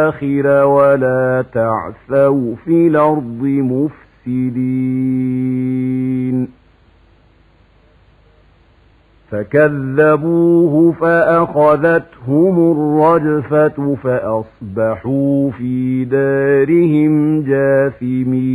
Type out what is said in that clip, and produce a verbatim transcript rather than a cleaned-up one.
الآخرة ولا تعثوا في الأرض مفسدين فكذبوه فأخذتهم الرجفة فأصبحوا في دارهم جاثمين.